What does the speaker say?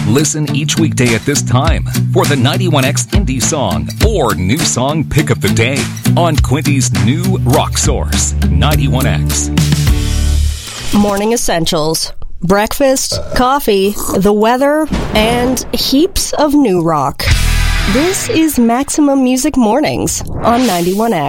Listen each weekday at this time for the 91X Indie Song or New Song Pick of the Day on Quinty's new rock source, 91X. Morning essentials. Breakfast, coffee, the weather, and heaps of new rock. This is Maximum Music Mornings on 91X.